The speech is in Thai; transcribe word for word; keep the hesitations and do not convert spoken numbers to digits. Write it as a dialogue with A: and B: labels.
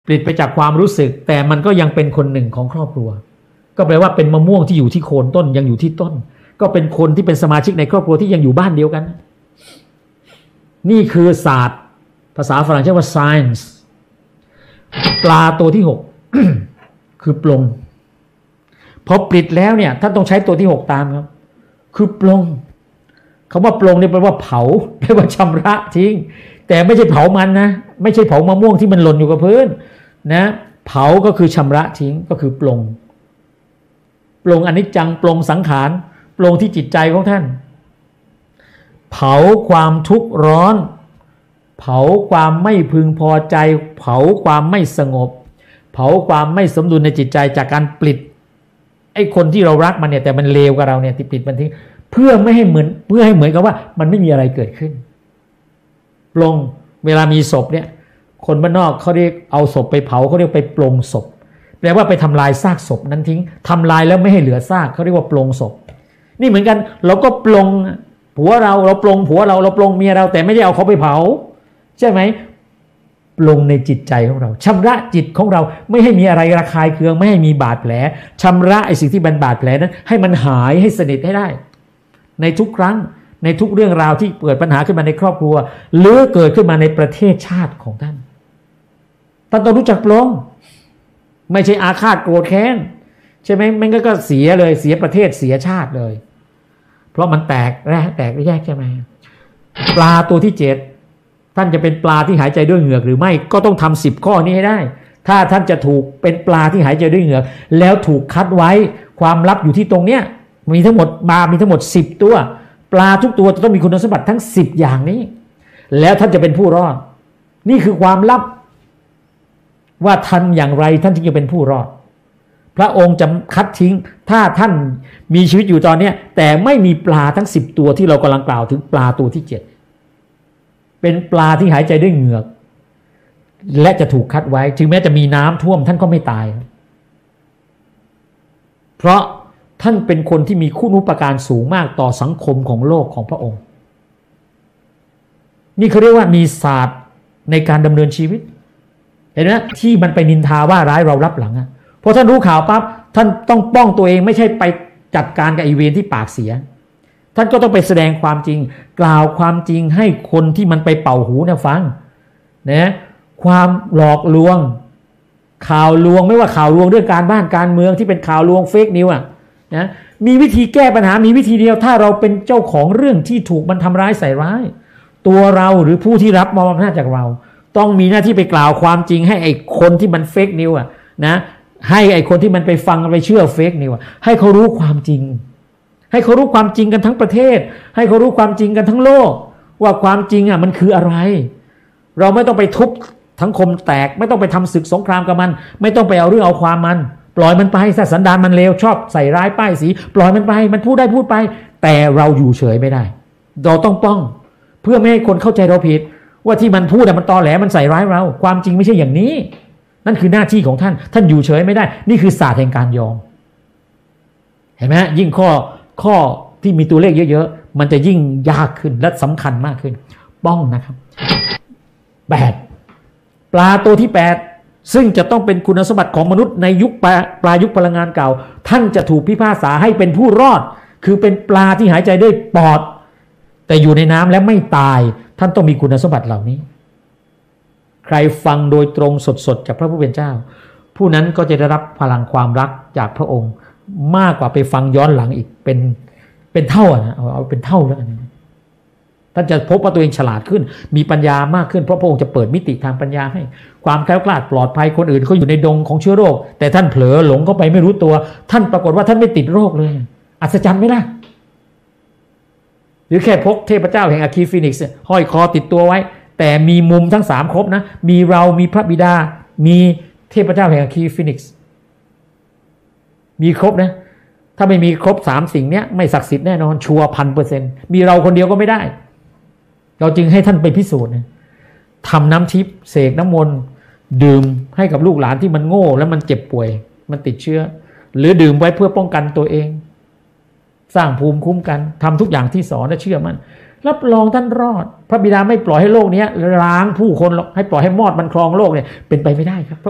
A: ปลิดไปจากความรู้สึกแต่มันก็ยังเป็นคนหนึ่งของครอบครัวก็แปลว่าเป็นมะม่วงที่อยู่ที่โคนต้นยังอยู่ที่ต้นก็เป็นคนที่เป็นสมาชิกในครอบครัวที่ยังอยู่บ้านเดียวกันนี่คือศาสตร์ภาษาฝรั่งเรียกว่า science ปลาตัวที่หก คือปลงพอปลิดแล้วเนี่ยท่านต้องใช้ตัวที่หกตามครับคือปลงคำว่าปลงเนี่ยแปลว่าเผาแปลว่าชำระทิ้งแต่ไม่ใช่เผามันนะไม่ใช่เผามะม่วงที่มันหล่นอยู่กับพื้นนะเผาก็คือชำระทิ้งก็คือปลงปลงอนิจจังปลงสังขารปลงที่จิตใจของท่านเผาความทุกข์ร้อนเผาความไม่พึงพอใจเผาความไม่สงบเผาความไม่สมดุลในจิตใจจากการปลิดไอ้คนที่เรารักมันเนี่ยแต่มันเลวกับเราเนี่ยที่ปลิดมันทิ้งเพื่อไม่ให้เหมือนเพื่อให้เหมือนกับว่ามันไม่มีอะไรเกิดขึ้นปลงเวลามีศพเนี่ยคนบ้านนอกเขาเรียกเอาศพไปเผาเขาเรียกไปปลงศพแปลว่าไปทำลายซากศพนั้นทิ้งทำลายแล้วไม่ให้เหลือซากเขาเรียกว่าปลงศพนี่เหมือนกันเราก็ปลงผัวเราเราปลงผัวเราเราปลงเมียเราแต่ไม่ได้เอาเขาไปเผาใช่ไหมปลงในจิตใจของเราชำระจิตของเราไม่ให้มีอะไรระคายเคืองไม่ให้มีบาดแผลชำระไอ้สิ่งที่เป็นบาดแผลนั้นให้มันหายให้สนิทให้ได้ในทุกครั้งในทุกเรื่องราวที่เกิดปัญหาขึ้นมาในครอบครัวหรือเกิดขึ้นมาในประเทศชาติของท่านท่านต้องรู้จักปลงไม่ใช่อาฆาตโกรธแค้นใช่ไหมมันก็ก็เสียเลยเสียประเทศเสียชาติเลยเพราะมันแตกแรกแตกแยกใช่ไหมปลาตัวที่เจ็ดท่านจะเป็นปลาที่หายใจด้วยเหงือกหรือไม่ก็ต้องทำสิบข้อนี้ให้ได้ถ้าท่านจะถูกเป็นปลาที่หายใจด้วยเหงือกแล้วถูกคัดไว้ความลับอยู่ที่ตรงเนี้ยมีทั้งหมดมามีทั้งหมดสิบตัวปลาทุกตัวจะต้องมีคุณสมบัติทั้งสิบอย่างนี้แล้วท่านจะเป็นผู้รอดนี่คือความลับว่าท่านอย่างไรท่านจึงจะเป็นผู้รอดพระองค์จะคัดทิ้งถ้าท่านมีชีวิตอยู่ตอนนี้แต่ไม่มีปลาทั้งสิบตัวที่เรากำลังกล่าวถึงปลาตัวที่เจ็ดเป็นปลาที่หายใจด้วยเหงือกและจะถูกคัดไว้ถึงแม้จะมีน้ำท่วมท่านก็ไม่ตายเพราะท่านเป็นคนที่มีคุณูปการสูงมากต่อสังคมของโลกของพระองค์นี่เขาเรียกว่ามีศาสตร์ในการดำเนินชีวิตเห็นไหมที่มันไปนินทาว่าร้ายเรารับหลังอ่ะพอท่านรู้ข่าวปั๊บท่านต้องป้องตัวเองไม่ใช่ไปจัดการกับอีเวนที่ปากเสียท่านก็ต้องไปแสดงความจริงกล่าวความจริงให้คนที่มันไปเป่าหูเนี่ยฟังนะความหลอกลวงข่าวลวงไม่ว่าข่าวลวงเรื่องการบ้านการเมืองที่เป็นข่าวลวงเฟกนิวอ่ะนะมีวิธีแก้ปัญหามีวิธีเดียวถ้าเราเป็นเจ้าของเรื่องที่ถูกมันทำร้ายใส่ร้ายตัวเราหรือผู้ที่รับมอบอำนาจจากเราต้องมีหน้าที่ไปกล่าวความจริงให้ไอ้คนที่มันเฟกนิวอ่ะนะให้ไอ้คนที่มันไปฟังไปเชื่อเฟกนิวให้เขารู้ความจริงให้เขารู้ความจริงกันทั้งประเทศให้เขารู้ความจริงกันทั้งโลกว่าความจริงอ่ะมันคืออะไรเราไม่ต้องไปทุบทั้งคมแตกไม่ต้องไปทำศึกสงครามกับมันไม่ต้องไปเอาเรื่องเอาความมันปล่อยมันไปถ้าสันดานมันเลวชอบใส่ร้ายป้ายสีปล่อยมันไปมันพูดได้พูดไปแต่เราอยู่เฉยไม่ได้เราต้องป้องเพื่อไม่ให้คนเข้าใจเราผิดว่าที่มันพูดมันตอแหลมันใส่ร้ายเราความจริงไม่ใช่อย่างนี้นั่นคือหน้าที่ของท่านท่านอยู่เฉยไม่ได้นี่คือศาสตร์แห่งการยอมเห็นไหมยิ่งข้อข้อที่มีตัวเลขเยอะๆมันจะยิ่งยากขึ้นและสำคัญมากขึ้นป้องนะครับแปดปลาตัวที่แปดซึ่งจะต้องเป็นคุณสมบัติของมนุษย์ในยุคปลาปลายุคพลังงานเก่าท่านจะถูกพิพากษาให้เป็นผู้รอดคือเป็นปลาที่หายใจด้วยปอดแต่อยู่ในน้ำและไม่ตายท่านต้องมีคุณสมบัติเหล่านี้ใครฟังโดยตรงสดๆจากพระผู้เป็นเจ้าผู้นั้นก็จะได้รับพลังความรักจากพระองค์มากกว่าไปฟังย้อนหลังอีกเป็นเป็นเท่านะเอาเอาเป็นเท่าแล้วกันท่านจะพบว่าตัวเองฉลาดขึ้นมีปัญญามากขึ้นเพราะพระองค์จะเปิดมิติทางปัญญาให้ความแคล้วคลาดปลอดภัยคนอื่นเขาอยู่ในดงของเชื้อโรคแต่ท่านเผลอหลงเข้าไปไม่รู้ตัวท่านปรากฏว่าท่านไม่ติดโรคเลยอัศจรรย์ไหมล่ะหรือแค่พกเทพเจ้าแห่งอาคีฟีนิกซ์ห้อยคอติดตัวไว้แต่มีมุมทั้งสามครบนะมีเรามีพระบิดามีเทพเจ้าแห่งอาคีฟีนิกซ์มีครบนะถ้าไม่มีครบสามสิ่งเนี้ยไม่ศักดิ์สิทธิ์แน่นอนชัวร์พันเปอร์เซ็นต์มีเราคนเดียวก็ไม่ได้เราจึงให้ท่านไปพิสูจน์นะทำน้ำทิพย์เสกน้ำมนต์ดื่มให้กับลูกหลานที่มันโง่แล้วมันเจ็บป่วยมันติดเชื้อหรือดื่มไว้เพื่อป้องกันตัวเองสร้างภูมิคุ้มกันทำทุกอย่างที่สอนและเชื่อมันรับรองท่านรอดพระบิดาไม่ปล่อยให้โลกนี้ล้างผู้คนหรอกให้ปล่อยให้มอดมันครองโลกเนี่ยเป็นไปไม่ได้ครับ